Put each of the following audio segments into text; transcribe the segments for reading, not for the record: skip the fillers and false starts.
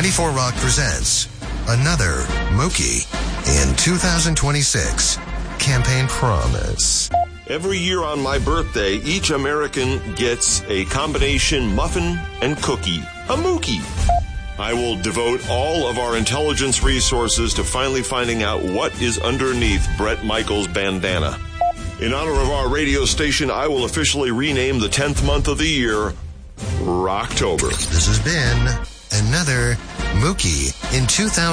94 Rock presents another Mookie in 2026 campaign promise. Every year on my birthday, each American gets a combination muffin and cookie, a Mookie. I will devote all of our intelligence resources to finally finding out what is underneath Bret Michaels' bandana. In honor of our radio station, I will officially rename the 10th month of the year Rocktober. This has been another Mookie in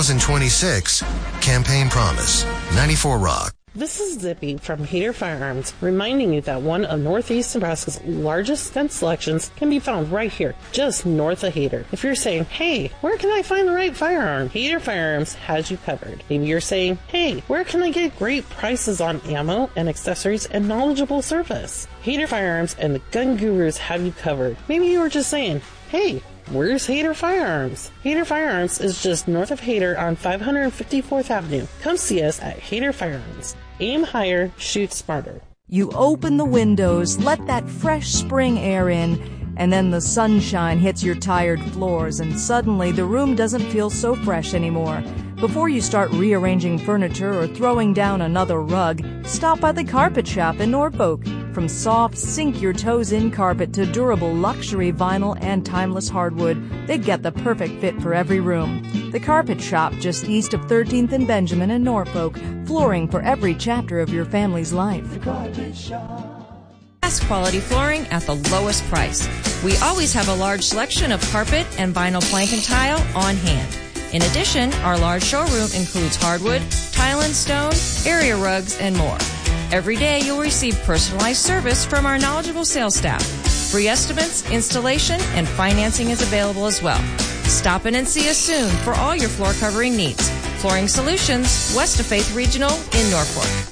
2026 campaign promise. 94 Rock. This is Zippy from Hader Firearms, reminding you that one of Northeast Nebraska's largest gun selections can be found right here, just north of Hader. If you're saying, hey, where can I find the right firearm? Hader Firearms has you covered. Maybe you're saying, hey, where can I get great prices on ammo and accessories and knowledgeable service? Hader Firearms and the Gun Gurus have you covered. Maybe you were just saying, hey, where's Hader Firearms? Hader Firearms is just north of Hader on 554th Avenue. Come see us at Hader Firearms. Aim higher, shoot smarter. You open the windows, let that fresh spring air in, and then the sunshine hits your tired floors, and suddenly the room doesn't feel so fresh anymore. Before you start rearranging furniture or throwing down another rug, stop by the Carpet Shop in Norfolk. From soft, sink-your-toes-in carpet to durable luxury vinyl and timeless hardwood, they get the perfect fit for every room. The Carpet Shop, just east of 13th and Benjamin in Norfolk, flooring for every chapter of your family's life. The Carpet Shop. Best quality flooring at the lowest price. We always have a large selection of carpet and vinyl plank and tile on hand. In addition, our large showroom includes hardwood, tile and stone, area rugs, and more. Every day you'll receive personalized service from our knowledgeable sales staff. Free estimates, installation, and financing is available as well. Stop in and see us soon for all your floor covering needs. Flooring Solutions, west of Faith Regional in Norfolk.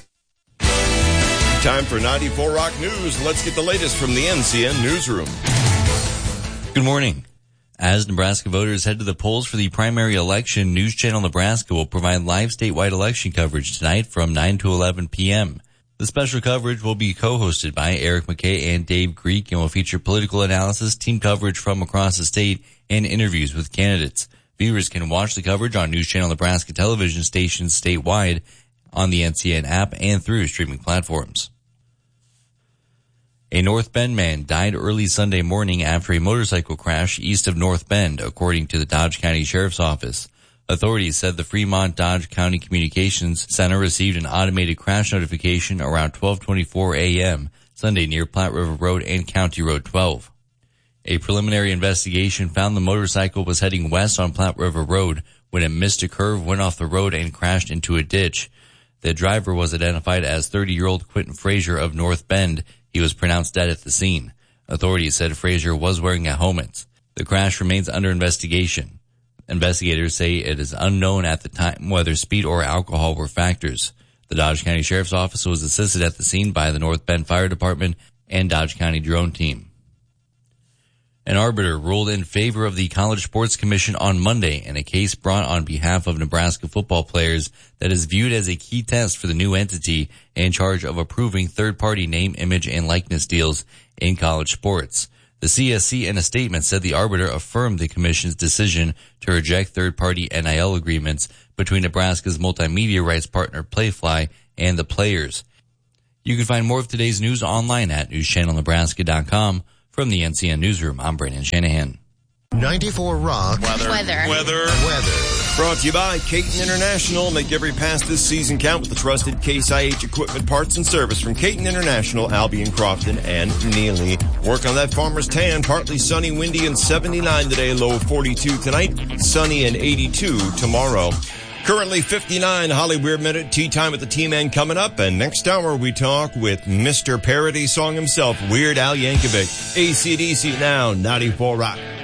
Time for 94 Rock News. Let's get the latest from the NCN Newsroom. Good morning. As Nebraska voters head to the polls for the primary election, News Channel Nebraska will provide live statewide election coverage tonight from 9 to 11 p.m. The special coverage will be co-hosted by Eric McKay and Dave Greek and will feature political analysis, team coverage from across the state, and interviews with candidates. Viewers can watch the coverage on News Channel Nebraska television stations statewide, on the NCN app, and through streaming platforms. A North Bend man died early Sunday morning after a motorcycle crash east of North Bend, according to the Dodge County Sheriff's Office. Authorities said the Fremont Dodge County Communications Center received an automated crash notification around 12:24 a.m. Sunday near Platte River Road and County Road 12. A preliminary investigation found the motorcycle was heading west on Platte River Road when it missed a curve, went off the road, and crashed into a ditch. The driver was identified as 30-year-old Quentin Frazier of North Bend. He was pronounced dead at the scene. Authorities said Frazier was wearing a helmet. The crash remains under investigation. Investigators say it is unknown at the time whether speed or alcohol were factors. The Dodge County Sheriff's Office was assisted at the scene by the North Bend Fire Department and Dodge County drone team. An arbiter ruled in favor of the College Sports Commission on Monday in a case brought on behalf of Nebraska football players that is viewed as a key test for the new entity in charge of approving third-party name, image, and likeness deals in college sports. The CSC in a statement said the arbiter affirmed the commission's decision to reject third-party NIL agreements between Nebraska's multimedia rights partner Playfly and the players. You can find more of today's news online at newschannelnebraska.com. From the NCN Newsroom, I'm Brandon Shanahan. 94 Rock. Weather. Brought to you by Caton International. Make every pass this season count with the trusted Case IH equipment, parts, and service from Caton International, Albion, Crofton, and Neely. Work on that farmer's tan. Partly sunny, windy, and 79 today. Low of 42 tonight. Sunny and 82 tomorrow. Currently 59, Holly Weird Minute, Tea Time with the T-Man coming up. And next hour we talk with Mr. Parody Song himself, Weird Al Yankovic. AC/DC now, 94 Rock.